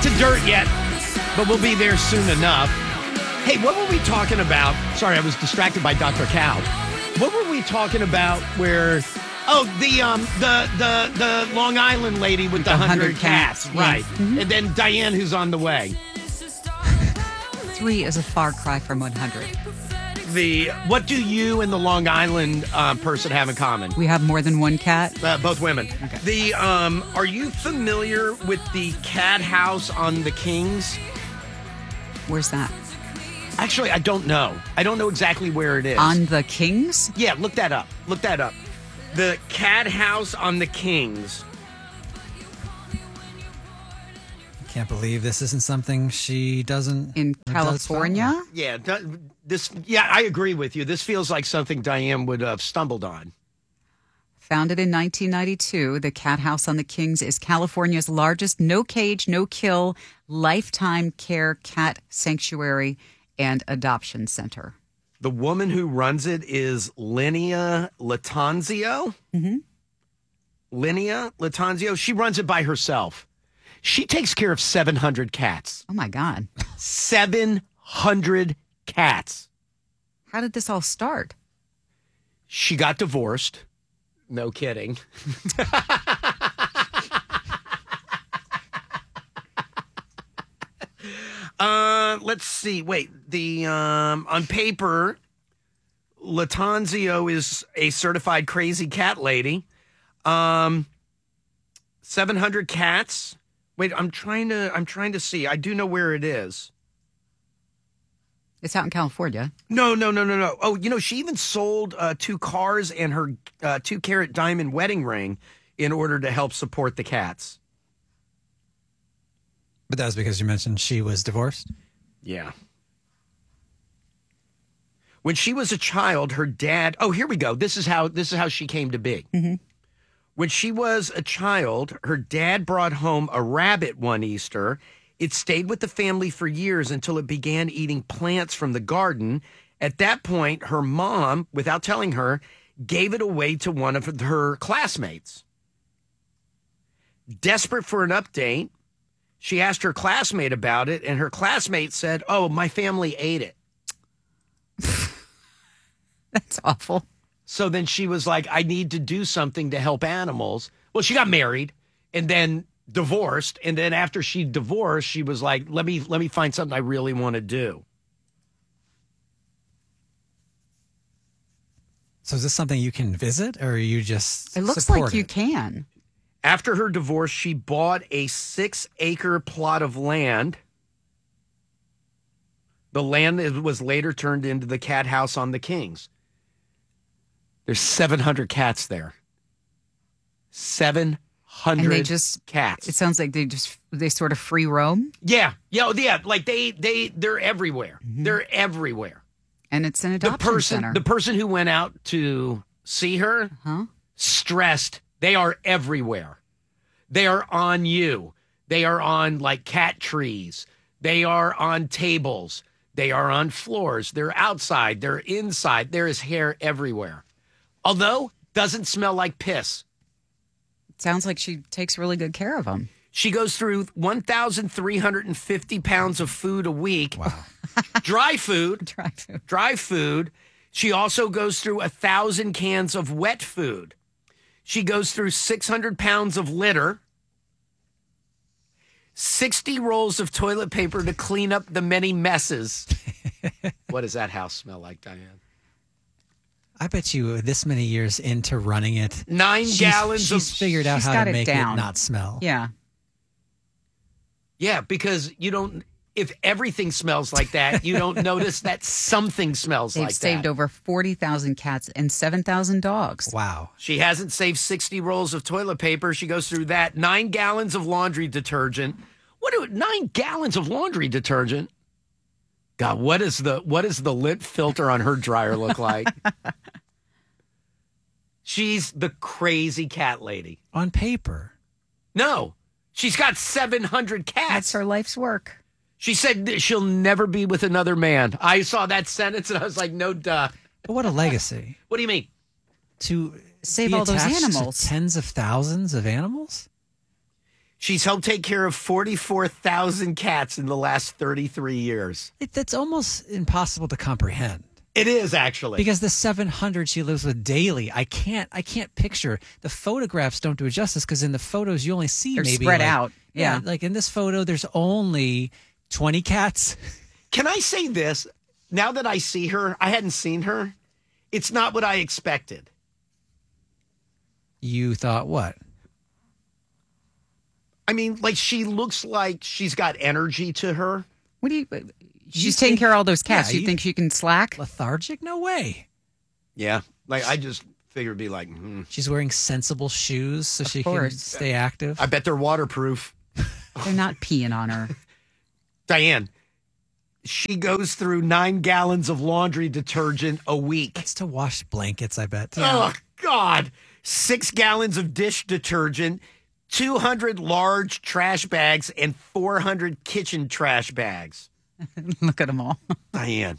to dirt yet, but we'll be there soon enough. Hey, what were we talking about? Sorry, I was distracted by Dr. Cow. What were we talking about where... Oh, the Long Island lady with the 100 cats. Right. Mm-hmm. And then Diane, who's on the way. 3 is a far cry from 100. What do you and the Long Island person have in common? We have more than one cat. Both women. Okay. Are you familiar with the cat house on the Kings? Where's that? Actually, I don't know. I don't know exactly where it is. On the Kings? Yeah, look that up. The cat house on the Kings. Can't believe this isn't something she doesn't... In California? Yeah, I agree with you. This feels like something Diane would have stumbled on. Founded in 1992, the Cat House on the Kings is California's largest no-cage, no-kill, lifetime care cat sanctuary and adoption center. The woman who runs it is Linnea Latanzio. Mm-hmm. Linnea Latanzio. She runs it by herself. She takes care of 700 cats. Oh, my God. 700 cats. How did this all start? She got divorced. No kidding. Let's see. Wait, on paper, Latanzio is a certified crazy cat lady. 700 cats. Wait, I'm trying to see. I do know where it is. It's out in California. No. Oh, she even sold 2 cars and her 2-carat diamond wedding ring in order to help support the cats. But that was because you mentioned she was divorced? Yeah. When she was a child, her dad... Oh, here we go. This is how she came to be. Mm-hmm. When she was a child, her dad brought home a rabbit one Easter. It stayed with the family for years until it began eating plants from the garden. At that point, her mom, without telling her, gave it away to one of her classmates. Desperate for an update, she asked her classmate about it, and her classmate said, "Oh, my family ate it." That's awful. So then she was like, I need to do something to help animals. Well, she got married and then divorced. And then after she divorced, she was like, let me find something I really want to do. So is this something you can visit, or are you just It looks support like you it? can. After her divorce, she bought a 6-acre plot of land. The land that was later turned into the cat house on the Kings. There's 700 cats there. 700 And they just cats. It sounds like they sort of free roam. Yeah. Like they're everywhere. Mm-hmm. They're everywhere. And it's an adoption center. The person who went out to see her stressed they are everywhere. They are on you. They are on like cat trees. They are on tables. They are on floors. They're outside. They're inside. There is hair everywhere. Although, doesn't smell like piss. Sounds like she takes really good care of them. She goes through 1,350 pounds of food a week. Wow. Dry food. Dry food. She also goes through 1,000 cans of wet food. She goes through 600 pounds of litter. 60 rolls of toilet paper to clean up the many messes. What does that house smell like, Diane? I bet you this many years into running it, 9 gallons she's figured out she's how got to it make down. it not smell. Yeah. Yeah, because if everything smells like that, you don't notice that something smells They've like that. saved over 40,000 cats and 7,000 dogs. Wow. She hasn't saved 60 rolls of toilet paper. She goes through that. 9 gallons of laundry detergent. 9 gallons of laundry detergent? God, what does the lint filter on her dryer look like? She's the crazy cat lady. On paper. No, she's got 700 cats. That's her life's work. She said that she'll never be with another man. I saw that sentence and I was like, no duh. But what a legacy. What do you mean? To Save be all those attached to animals. tens of thousands of animals? She's helped take care of 44,000 cats in the last 33 years. That's almost impossible to comprehend. It is, actually. Because the 700 she lives with daily, I can't picture. The photographs don't do it justice because in the photos you only see They're maybe spread out. Yeah. Like in this photo, there's only 20 cats. Can I say this? Now that I see her, I hadn't seen her. It's not what I expected. You thought what? I mean, like, she looks like she's got energy to her. What do you? She's taking care of all those cats. Yeah, you think she can slack? Lethargic? No way. Yeah. Like, I just figured it'd be like, She's wearing sensible shoes so she can course. stay active. I bet they're waterproof. They're not peeing on her. Diane, she goes through 9 gallons of laundry detergent a week. That's to wash blankets, I bet. Oh, God. 6 gallons of dish detergent, 200 large trash bags, and 400 kitchen trash bags. Look at them all. Diane.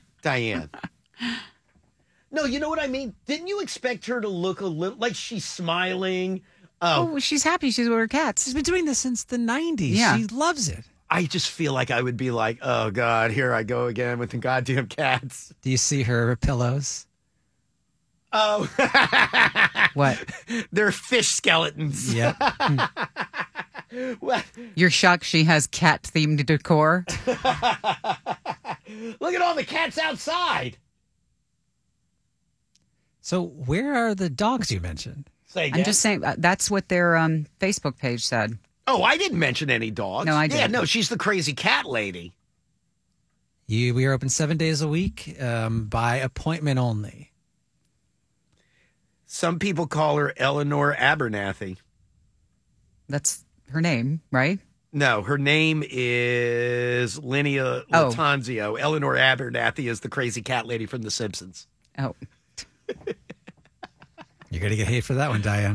No, you know what I mean? Didn't you expect her to look a little like she's smiling? Oh, she's happy she's with her cats. She's been doing this since the 90s. Yeah. She loves it. I just feel like I would be like, oh, God, here I go again with the goddamn cats. Do you see her pillows? Oh. What? They're fish skeletons. Yeah. What? You're shocked she has cat-themed decor? Look at all the cats outside. So where are the dogs you mentioned? Say again. I'm just saying, that's what their Facebook page said. Oh, I didn't mention any dogs. No, I Yeah, didn't. no, she's the crazy cat lady. We are open 7 days a week by appointment only. Some people call her Eleanor Abernathy. That's her name, right? No, her name is Linnea Latanzio. Eleanor Abernathy is the crazy cat lady from The Simpsons. Oh. You're going to get hate for that one, Diane.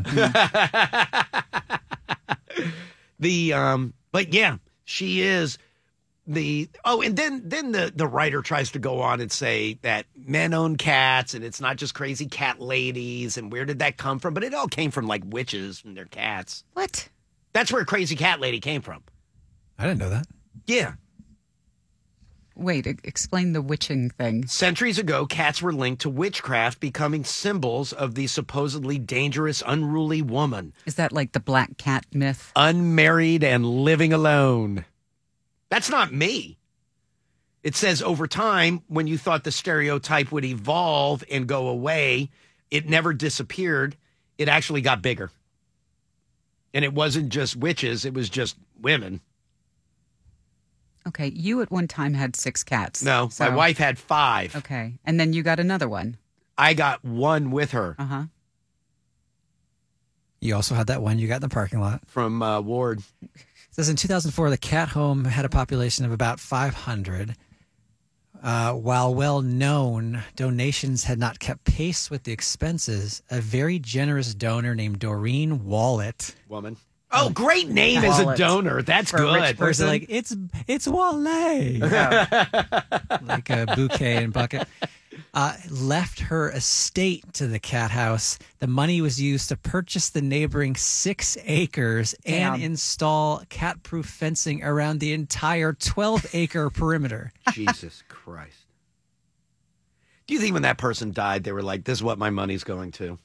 But yeah, she is and then the writer tries to go on and say that men own cats and it's not just crazy cat ladies and where did that come from? But it all came from like witches and their cats. What? That's where crazy cat lady came from. I didn't know that. Yeah. Wait, explain the witching thing. Centuries ago, cats were linked to witchcraft, becoming symbols of the supposedly dangerous, unruly woman. Is that like the black cat myth? Unmarried and living alone. That's not me. It says over time, when you thought the stereotype would evolve and go away, it never disappeared. It actually got bigger. And it wasn't just witches, it was just women. Okay, you at one time had 6 cats. No, my wife had 5. Okay, and then you got another one. I got 1 with her. Uh-huh. You also had that one you got in the parking lot. From Ward. It says in 2004, the cat home had a population of about 500. While well known, donations had not kept pace with the expenses. A very generous donor named Doreen Wallet. Woman. Oh, great name as a donor. That's For a rich good. person. Like, it's Wallet. Like a bouquet and bucket. Left her estate to the cat house. The money was used to purchase the neighboring 6 acres and install cat-proof fencing around the entire 12-acre perimeter. Jesus Christ. Do you think when that person died, they were like, this is what my money's going to?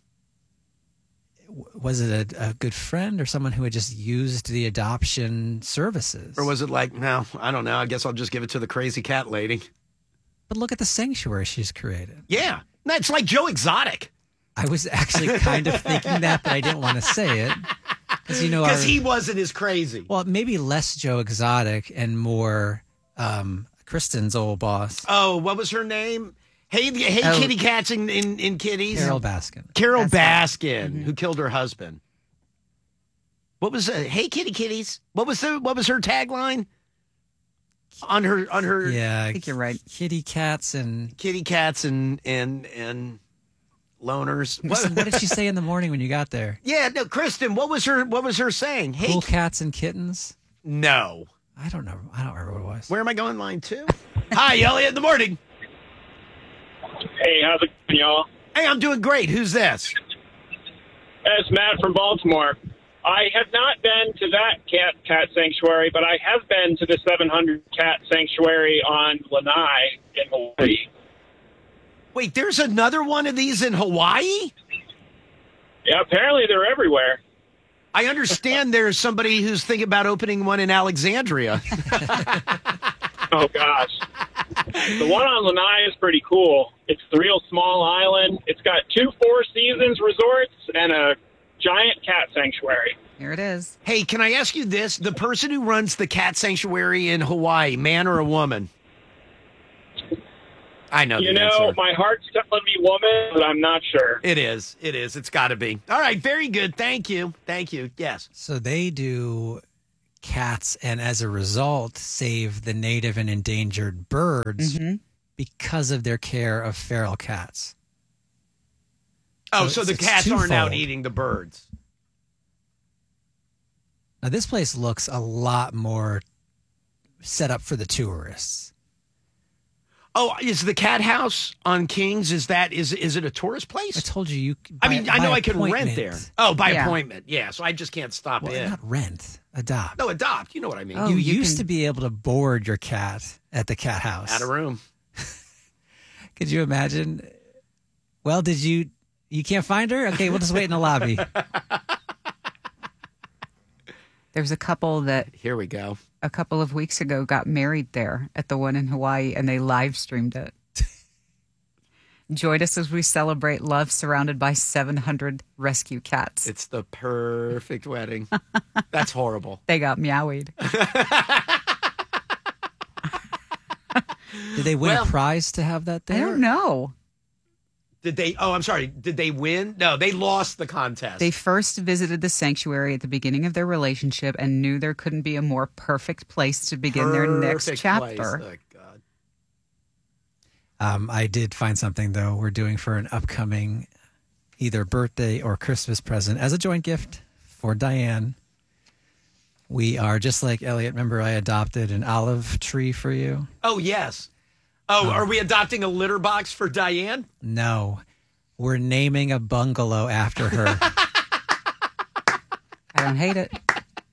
Was it a good friend or someone who had just used the adoption services? Or was it like, no, I don't know. I guess I'll just give it to the crazy cat lady. But look at the sanctuary she's created. Yeah. That's like Joe Exotic. I was actually kind of thinking that, but I didn't want to say it. Because he wasn't as crazy. Well, maybe less Joe Exotic and more Kristen's old boss. Oh, what was her name? Hey, kitty cats in kitties. Carol Baskin. Carol Baskin, who killed her husband. What was hey kitty kitties? What was her tagline? On her Yeah, I think you're right. Kitty cats and loners. What did she say in the morning when you got there? Yeah, no, Kristen, what was her saying? Hey, Cool cats and kittens? No. I don't know. I don't remember what it was. Where am I going? Line 2? Hi, Elliot, in the morning. Hey, how's it going, y'all? Hey, I'm doing great. Who's this? It's Matt from Baltimore. I have not been to that cat sanctuary, but I have been to the 700 cat sanctuary on Lanai in Hawaii. Wait, there's another one of these in Hawaii? Yeah, apparently they're everywhere. I understand there's somebody who's thinking about opening one in Alexandria. Oh, gosh. The one on Lanai is pretty cool. It's a real small island. It's got 2 Four Seasons resorts and a giant cat sanctuary. Here it is. Hey, can I ask you this? The person who runs the cat sanctuary in Hawaii, man or a woman? I know You the know, answer. my heart's telling me woman, but I'm not sure. It is. It is. It's got to be. All right. Very good. Thank you. Thank you. Yes. So they do cats, and as a result, save the native and endangered birds because of their care of feral cats. Oh, so the it's cats aren't out twofold. eating the birds. Now, this place looks a lot more set up for the tourists. Oh, is the cat house on Kings? Is it a tourist place? I told you. I know by I can rent appointment. there. Oh, by Yeah. appointment. Yeah. So I just can't stop Well, in. not rent, adopt. No, adopt. You know what I mean. Oh, you you used can- to be able to board your cat at the cat house. Out of room. Could you imagine? Well, you can't find her? Okay, we'll just wait in the lobby. There's a couple that Here we go. a couple of weeks ago got married there at the one in Hawaii, and they live streamed it. Join us as we celebrate love surrounded by 700 rescue cats. It's the perfect wedding. That's horrible. They got meowied. Did they win Well, a prize to have that I there? don't know. Did they? Oh, I'm sorry. Did they win? No, they lost the contest. They first visited the sanctuary at the beginning of their relationship and knew there couldn't be a more perfect place to begin their next Perfect chapter. place. Oh, God. I did find something, though, we're doing for an upcoming either birthday or Christmas present as a joint gift for Diane. We are, just like Elliot, remember I adopted an olive tree for you? Oh, yes. Oh, are we adopting a litter box for Diane? No. We're naming a bungalow after her. I don't hate it.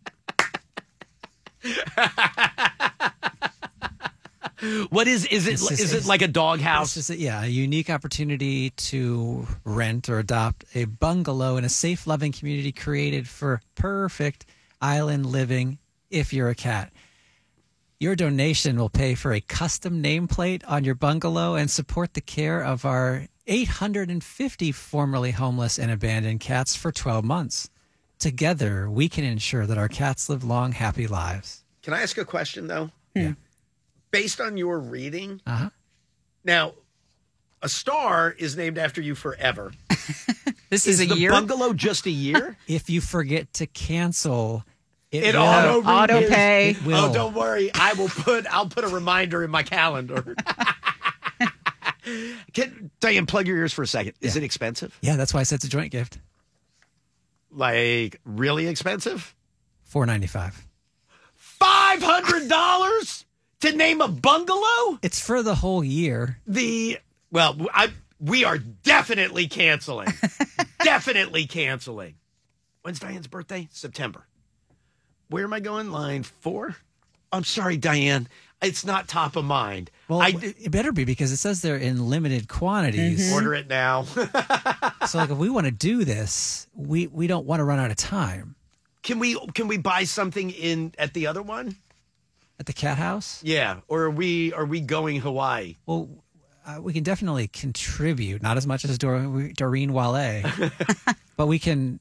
What is it? It's just- Is it like a doghouse? It's just a unique opportunity to rent or adopt a bungalow in a safe, loving community created for perfect island living if you're a cat. Your donation will pay for a custom nameplate on your bungalow and support the care of our 850 formerly homeless and abandoned cats for 12 months. Together, we can ensure that our cats live long, happy lives. Can I ask a question, though? Yeah. Based on your reading, Uh-huh. now, a star is named after you forever. This is a the year. bungalow just a year? If you forget to cancel, It will- auto pay. It will. Oh, don't worry. I'll put a reminder in my calendar. Diane, plug your ears for a second. Is Yeah. it expensive? Yeah, that's why I said it's a joint gift. Like really expensive? $4.95. $500 to name a bungalow? It's for the whole year. We are definitely canceling. Definitely canceling. When's Diane's birthday? September. Where am I going? Line 4? I'm sorry, Diane. It's not top of mind. Well, it better be because it says they're in limited quantities. Order it now. So, like, if we want to do this, we don't want to run out of time. Can we buy something in at the other one? At the cat house? Yeah. Or are we going Hawaii? Well, we can definitely contribute, not as much as Doreen Wale, but we can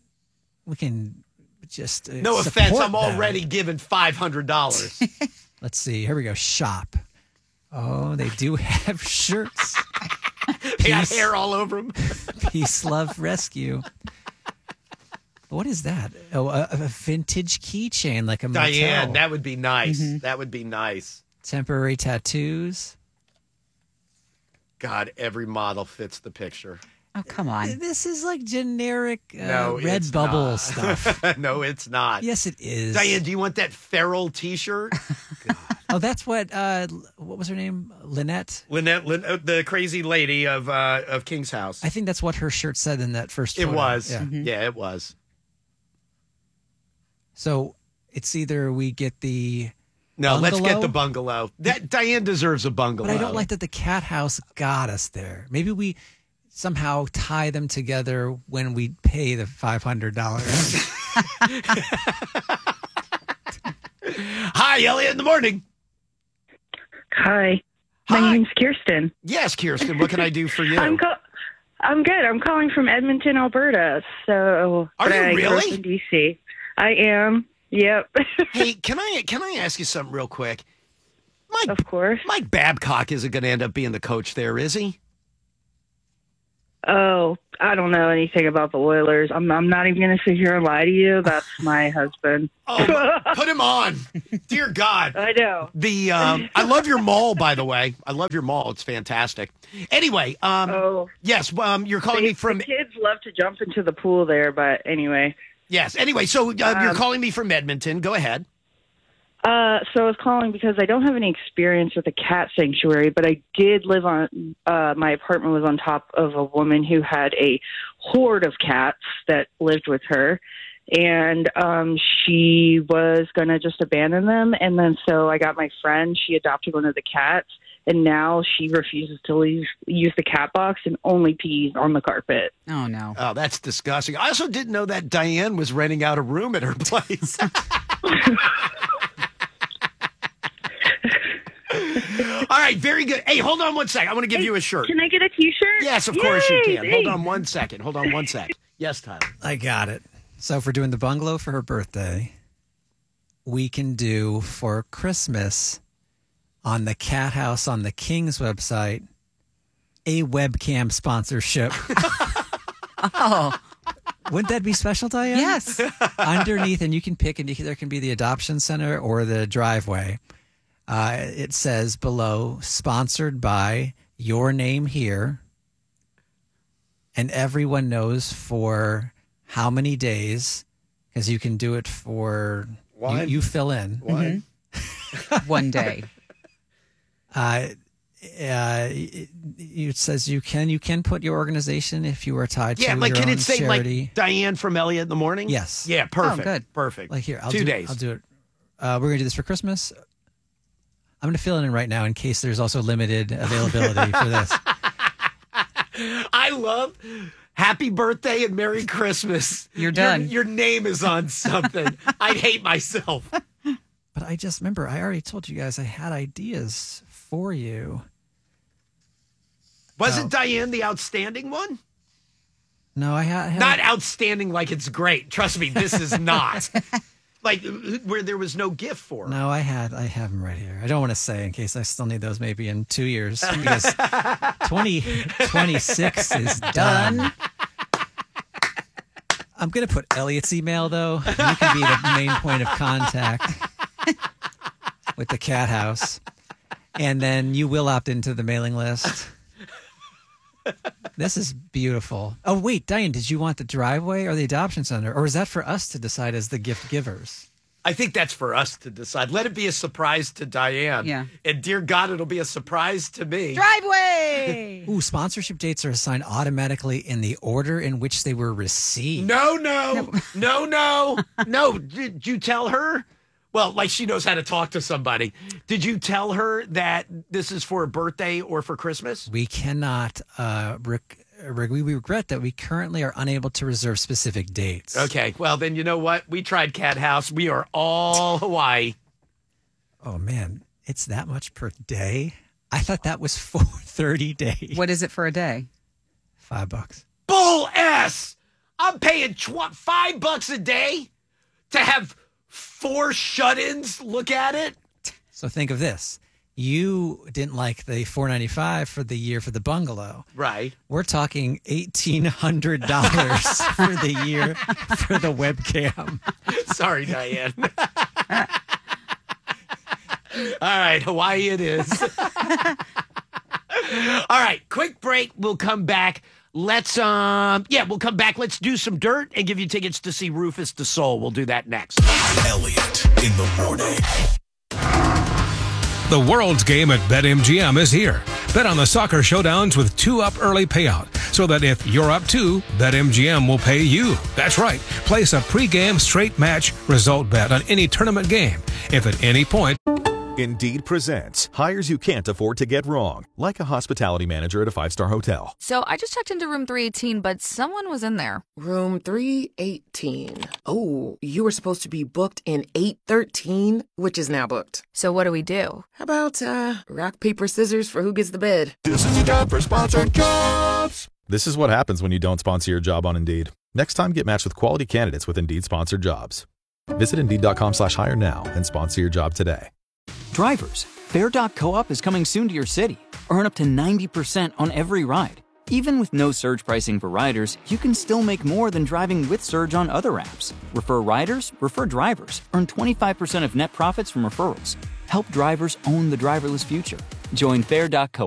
just No offense, support I'm them. already given $500. Let's see. Here we go. Shop. Oh, they do have shirts. They got hair all over them. Peace, love, rescue. What is that? Oh, a vintage keychain, like a motel. Diane, that would be nice. That would be nice. Temporary tattoos. God, every model fits the picture. Oh, come on. This is like generic No, it's Redbubble not. stuff. No, it's not. Yes, it is. Diane, do you want that feral T-shirt? Oh, that's what was her name? Lynette? Lynette, the crazy lady of King's House. I think that's what her shirt said in that first It photo. was. Yeah. Yeah, it was. So it's either we get the No, let's bungalow, get the bungalow. That Diane deserves a bungalow. But I don't like that the cat house got us there. Maybe we somehow tie them together when we pay the $500. Hi, Elliot in the morning. Hi. My name's Kirsten. Yes, Kirsten. What can I do for you? I'm good. I'm calling from Edmonton, Alberta. So, Are you I grew up really? in DC. I am. Yep. Hey, can I ask you something real quick? Of course. Mike Babcock isn't going to end up being the coach there, is he? Oh, I don't know anything about the Oilers. I'm not even going to sit here and lie to you. That's my husband. Oh, put him on. Dear God. I know. I love your mall, by the way. I love your mall. It's fantastic. Anyway, yes, you're calling me from... The kids love to jump into the pool there, but anyway. Yes, anyway, so you're calling me from Edmonton. Go ahead. So I was calling because I don't have any experience with a cat sanctuary, but I did live on, my apartment was on top of a woman who had a horde of cats that lived with her. And she was going to just abandon them. And then so I got my friend, she adopted one of the cats. And now she refuses to use the cat box and only pees on the carpet. Oh, no. Oh, that's disgusting. I also didn't know that Diane was renting out a room at her place. All right, very good. Hey, hold on one second. I want to give you a shirt. Can I get a T-shirt? Yes, of course you can. Thanks. Hold on one second. Yes, Tyler. I got it. So if we're doing the bungalow for her birthday, we can do for Christmas on the Cat House on the King's website a webcam sponsorship. Oh. Wouldn't that be special, Diane? Yes. Underneath, and you can pick, and there can be the adoption center or the driveway. It says below, sponsored by your name here. And everyone knows for how many days, because you can do it for, you fill in. One. One day. It says you can put your organization if you are tied to your can own it say charity. like Diane from Elliot in the morning? Yes. Yeah, perfect. Oh, good. Perfect. Like here, 2 days. I'll do it. We're going to do this for Christmas. I'm going to fill it in right now in case there's also limited availability for this. I love happy birthday and Merry Christmas. You're done. Your name is on something. I'd hate myself. But I just remember, I already told you guys I had ideas for you. Wasn't Diane the outstanding one? No, I had Not outstanding like it's great. Trust me, this is not. Like where there was no gift for her. No, I have them right here. I don't want to say in case I still need those maybe in 2 years because 2026 is done. I'm going to put Elliot's email though. You can be the main point of contact with the Cat House. And then you will opt into the mailing list. This is beautiful. Oh, wait, Diane, did you want the driveway or the adoption center? Or is that for us to decide as the gift givers? I think that's for us to decide. Let it be a surprise to Diane. Yeah. And dear God, it'll be a surprise to me. Driveway! Ooh, sponsorship dates are assigned automatically in the order in which they were received. No. Did you tell her? Well, like she knows how to talk to somebody. Did you tell her that this is for a birthday or for Christmas? We cannot, we regret that we currently are unable to reserve specific dates. Okay, well, then you know what? We tried Cat House. We are all Hawaii. Oh, man, it's that much per day? I thought that was for 30 days. What is it for a day? $5. Bull S! I'm paying $5 a day to have 4 shut-ins look at it. So think of this. You didn't like the $495 for the year for the bungalow. Right. We're talking $1,800 for the year for the webcam. Sorry, Diane. All right, Hawaii it is. All right, quick break. We'll come back. We'll come back. Let's do some dirt and give you tickets to see Rufus Du Sol. We'll do that next. Elliot in the morning. The World's Game at BetMGM is here. Bet on the soccer showdowns with 2 up early payout. so that if you're up 2, BetMGM will pay you. That's right. Place a pregame straight match result bet on any tournament game. If at any point... Indeed presents hires you can't afford to get wrong, like a hospitality manager at a 5-star hotel. So I just checked into room 318, but someone was in there. Room 318. Oh, you were supposed to be booked in 813, which is now booked. So what do we do? How about rock, paper, scissors for who gets the bid? This is your job for Sponsored Jobs. This is what happens when you don't sponsor your job on Indeed. Next time, get matched with quality candidates with Indeed sponsored jobs. Visit Indeed.com/hire now and sponsor your job today. Drivers, Fair.coop is coming soon to your city. Earn up to 90% on every ride. Even with no surge pricing for riders, you can still make more than driving with Surge on other apps. Refer riders, refer drivers. Earn 25% of net profits from referrals. Help drivers own the driverless future. Join Fair.coop.